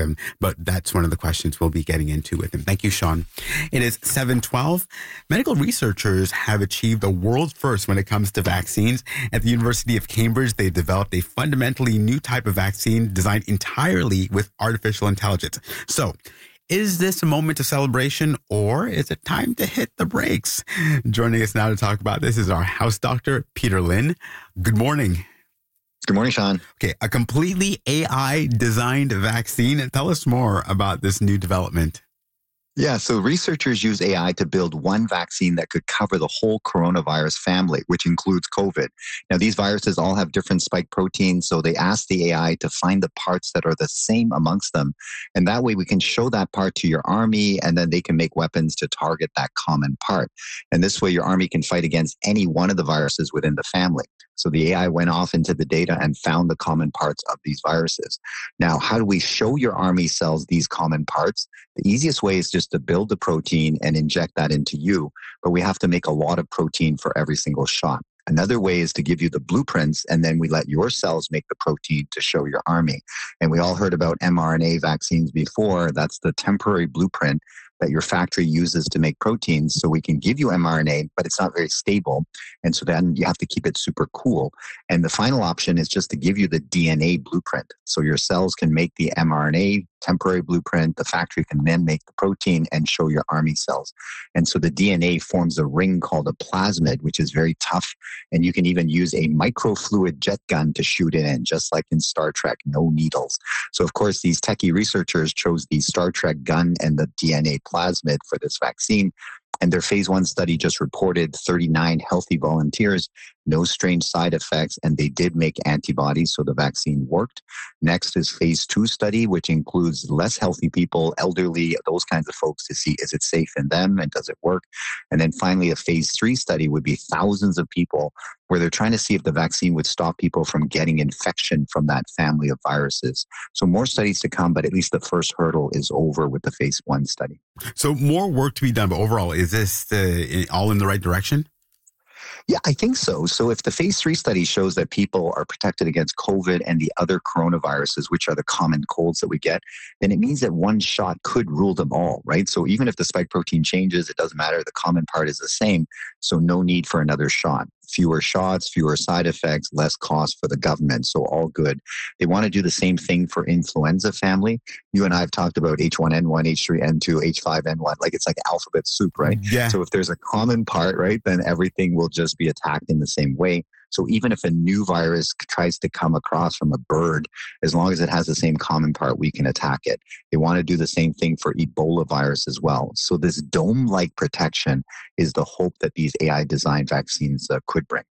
him, but that's one of the questions we'll be getting into with him. Thank you, Sean. It is 7:12. Medical researchers have achieved a world first when it comes to vaccines. At the University of Cambridge, they developed a fundamentally new type of vaccine designed entirely with artificial intelligence. So, is this a moment of celebration, or is it time to hit the brakes? Joining us now to talk about this is our house doctor, Peter Lin. Good morning. Good morning, Sean. Okay, a completely AI-designed vaccine. Tell us more about this new development. Yeah, so researchers use AI to build one vaccine that could cover the whole coronavirus family, which includes COVID. Now, these viruses all have different spike proteins, so they ask the AI to find the parts that are the same amongst them. And that way we can show that part to your army, and then they can make weapons to target that common part. And this way your army can fight against any one of the viruses within the family. So the AI went off into the data and found the common parts of these viruses. Now, how do we show your army cells these common parts? The easiest way is just to build the protein and inject that into you, but we have to make a lot of protein for every single shot. Another way is to give you the blueprints, and then we let your cells make the protein to show your army. And we all heard about mRNA vaccines before. That's the temporary blueprint that your factory uses to make proteins. So we can give you mRNA, but it's not very stable. And so then you have to keep it super cool. And the final option is just to give you the DNA blueprint. So your cells can make the mRNA temporary blueprint. The factory can then make the protein and show your army cells. And so the DNA forms a ring called a plasmid, which is very tough. And you can even use a microfluid jet gun to shoot it in, just like in Star Trek, no needles. So of course, these techie researchers chose the Star Trek gun and the DNA plasmid for this vaccine. And their phase 1 study just reported 39 healthy volunteers, no strange side effects, and they did make antibodies, so the vaccine worked. Next is phase 2 study, which includes less healthy people, elderly, those kinds of folks, to see is it safe in them and does it work. And then finally, a phase 3 study would be thousands of people where they're trying to see if the vaccine would stop people from getting infection from that family of viruses. So more studies to come, but at least the first hurdle is over with the phase 1 study. So more work to be done, but overall, is this all in the right direction? Yeah, I think so. So if the phase 3 study shows that people are protected against COVID and the other coronaviruses, which are the common colds that we get, then it means that one shot could rule them all, right? So even if the spike protein changes, it doesn't matter. The common part is the same. So no need for another shot. Fewer shots, fewer side effects, less cost for the government. So all good. They want to do the same thing for influenza family. You and I have talked about H1N1, H3N2, H5N1. Like it's like alphabet soup, right? Yeah. So if there's a common part, right, then everything will just be attacked in the same way. So even if a new virus tries to come across from a bird, as long as it has the same common part, we can attack it. They want to do the same thing for Ebola virus as well. So this dome-like protection is the hope that these AI-designed vaccines could bring.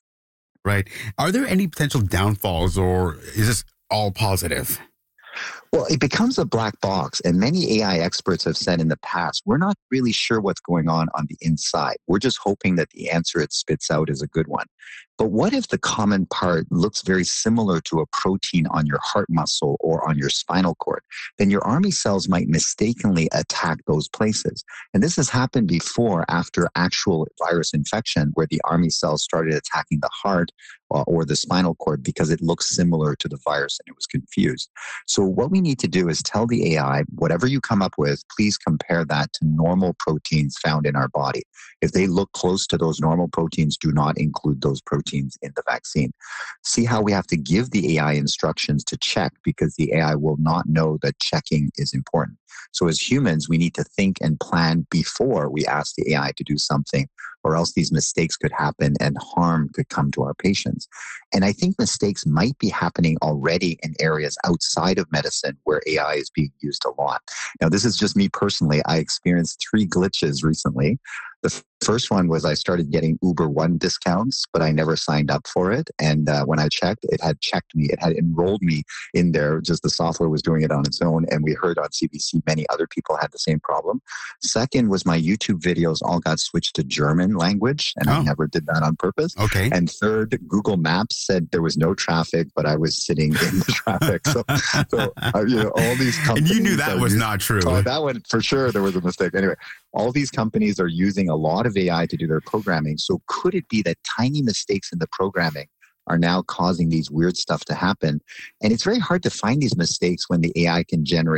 Right. Are there any potential downfalls, or is this all positive? Well, it becomes a black box, and many AI experts have said in the past, we're not really sure what's going on the inside. We're just hoping that the answer it spits out is a good one. But what if the common part looks very similar to a protein on your heart muscle or on your spinal cord? Then your army cells might mistakenly attack those places. And this has happened before after actual virus infection, where the army cells started attacking the heart or the spinal cord because it looks similar to the virus and it was confused. So what we need to do is tell the AI, whatever you come up with, please compare that to normal proteins found in our body. If they look close to those normal proteins, do not include those proteins in the vaccine. See how we have to give the AI instructions to check, because the AI will not know that checking is important. So as humans, we need to think and plan before we ask the AI to do something, or else these mistakes could happen and harm could come to our patients. And I think mistakes might be happening already in areas outside of medicine where AI is being used a lot. Now, this is just me personally. I experienced 3 glitches recently. The first one was I started getting Uber One discounts, but I never signed up for it. And when I checked, it had checked me. It had enrolled me in there. Just the software was doing it on its own. And we heard on CBC many other people had the same problem. Second was my YouTube videos all got switched to German language, and I never did that on purpose. Okay. And third, Google Maps said there was no traffic, but I was sitting in the traffic. So all these companies. And you knew that was not true. Oh, that one, for sure, there was a mistake. Anyway, all these companies are using a lot of AI to do their programming. So could it be that tiny mistakes in the programming are now causing these weird stuff to happen? And it's very hard to find these mistakes when the AI can generate